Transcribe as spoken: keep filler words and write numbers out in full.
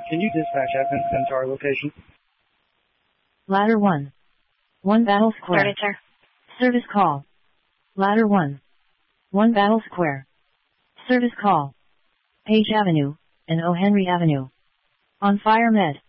Can you dispatch Edmonton to our location? Ladder one. one Battle Square. Started, sir. Service call. Ladder one. one Battle Square. Service call. Page Avenue and O. Henry Avenue. On fire med.